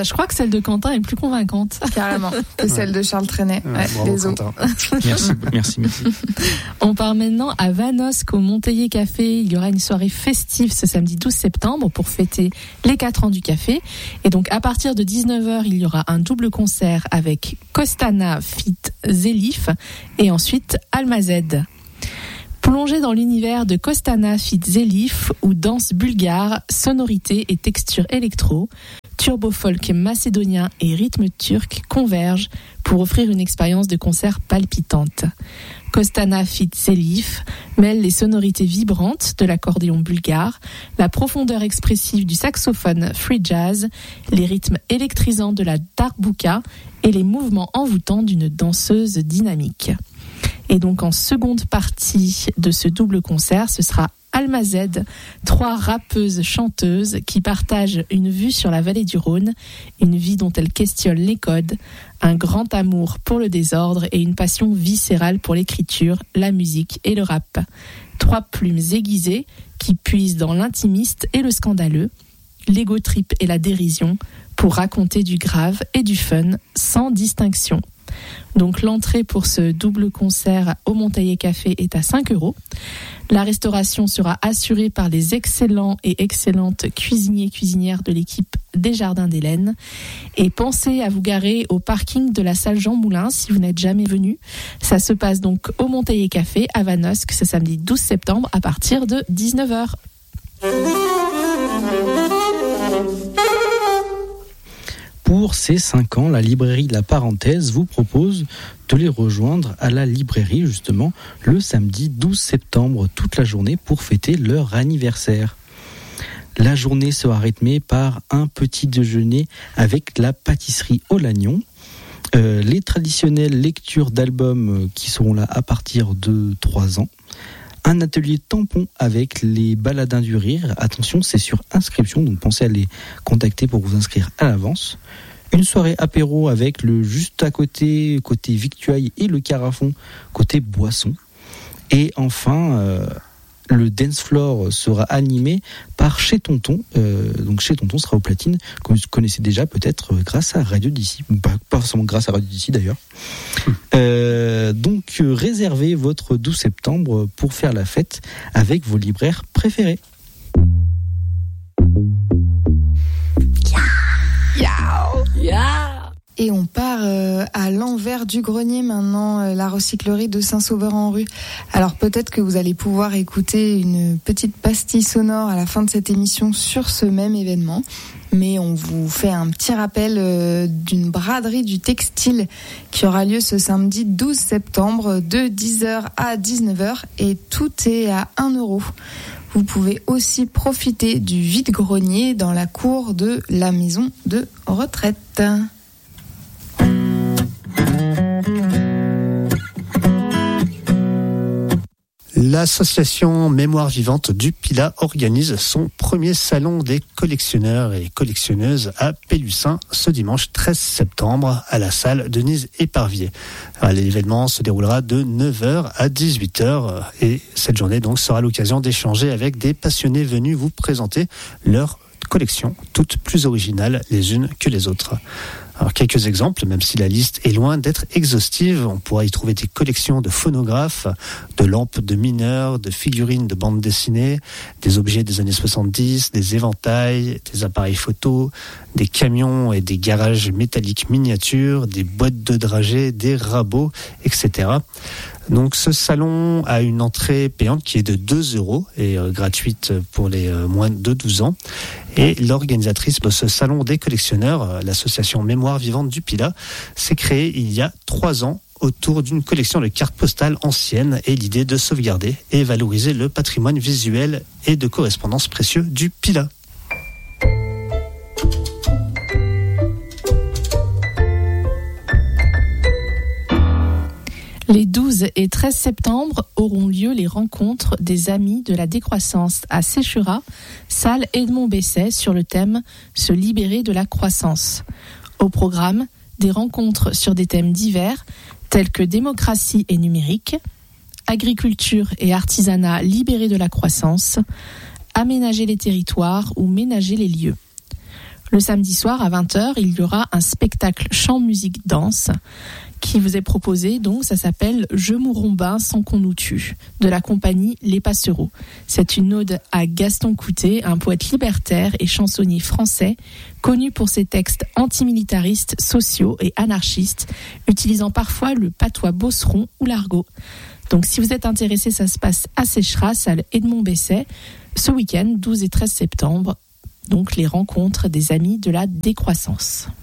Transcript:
je crois que celle de Quentin est plus convaincante. Carrément, que celle de Charles Trenet. Bravo, merci. On part maintenant à Vanosque au Monteiller Café. Il y aura une soirée festive ce samedi 12 septembre pour fêter les 4 ans du café. Et donc à partir de 19h, il y aura un double concert avec Costana feat. Zelif et ensuite Almazed. Plongez dans l'univers de Costana feat. Zelif où danse bulgare, sonorité et texture électro, turbo-folk macédonien et rythme turc convergent pour offrir une expérience de concert palpitante. Costana feat. Zelif mêle les sonorités vibrantes de l'accordéon bulgare, la profondeur expressive du saxophone free jazz, les rythmes électrisants de la darbuka et les mouvements envoûtants d'une danseuse dynamique. Et donc en seconde partie de ce double concert, ce sera Almazed, 3 rappeuses-chanteuses qui partagent une vue sur la vallée du Rhône, une vie dont elles questionnent les codes, un grand amour pour le désordre et une passion viscérale pour l'écriture, la musique et le rap. 3 plumes aiguisées qui puisent dans l'intimiste et le scandaleux, l'ego trip et la dérision pour raconter du grave et du fun sans distinction. Donc l'entrée pour ce double concert au Monteiller Café est à 5 €. La restauration sera assurée par les excellents et excellentes cuisinières de l'équipe des Jardins d'Hélène. Et pensez à vous garer au parking de la salle Jean Moulin si vous n'êtes jamais venu. Ça se passe donc au Monteiller Café à Vanosque ce samedi 12 septembre à partir de 19h. Pour ces 5 ans, la librairie La Parenthèse vous propose de les rejoindre à la librairie justement le samedi 12 septembre toute la journée pour fêter leur anniversaire. La journée sera rythmée par un petit déjeuner avec la pâtisserie au Lagnon, les traditionnelles lectures d'albums qui seront là à partir de 3 ans, un atelier tampon avec les baladins du rire. Attention, c'est sur inscription, donc pensez à les contacter pour vous inscrire à l'avance. Une soirée apéro avec le juste à côté victuailles et le carafon côté boisson. Et enfin, le dance floor sera animé par Chez Tonton. Donc Chez Tonton sera aux platines, comme vous connaissez déjà peut-être grâce à Radio d'ici. Pas forcément grâce à Radio d'ici d'ailleurs. Donc réservez votre 12 septembre pour faire la fête avec vos libraires préférés. Et on part à l'envers du grenier maintenant, la recyclerie de Saint-Sauveur-en-Rue. Alors peut-être que vous allez pouvoir écouter une petite pastille sonore à la fin de cette émission sur ce même événement. Mais on vous fait un petit rappel d'une braderie du textile qui aura lieu ce samedi 12 septembre de 10h à 19h et tout est à 1 €. Vous pouvez aussi profiter du vide-grenier dans la cour de la maison de retraite. L'association Mémoire Vivante du Pilat organise son premier salon des collectionneurs et collectionneuses à Pélussin ce dimanche 13 septembre à la salle Denise Éparvier. L'événement se déroulera de 9h à 18h et cette journée donc sera l'occasion d'échanger avec des passionnés venus vous présenter leurs collections, toutes plus originales les unes que les autres. Alors quelques exemples, même si la liste est loin d'être exhaustive, on pourra y trouver des collections de phonographes, de lampes de mineurs, de figurines de bande dessinée, des objets des années 70, des éventails, des appareils photos, des camions et des garages métalliques miniatures, des boîtes de dragées, des rabots, etc. Donc ce salon a une entrée payante qui est de 2 € et gratuite pour les moins de 12 ans. Et l'organisatrice de ce salon des collectionneurs, l'association Mémoire Vivante du Pilat, s'est créée il y a 3 ans autour d'une collection de cartes postales anciennes et l'idée de sauvegarder et valoriser le patrimoine visuel et de correspondance précieux du Pilat. Les 12 et 13 septembre auront lieu les rencontres des Amis de la décroissance à Sécherat, salle Edmond Besset, sur le thème « Se libérer de la croissance ». Au programme, des rencontres sur des thèmes divers tels que démocratie et numérique, agriculture et artisanat libérés de la croissance, aménager les territoires ou ménager les lieux. Le samedi soir à 20h, il y aura un spectacle chant, musique, danse qui vous est proposé, donc ça s'appelle « Je mourons sans qu'on nous tue » de la compagnie Les Passereaux. C'est une ode à Gaston Coutet, un poète libertaire et chansonnier français, connu pour ses textes antimilitaristes, sociaux et anarchistes, utilisant parfois le patois beauceron ou l'argot. Donc si vous êtes intéressé, ça se passe à Sécheras, salle Edmond Besset, ce week-end, 12 et 13 septembre, donc les rencontres des amis de la décroissance.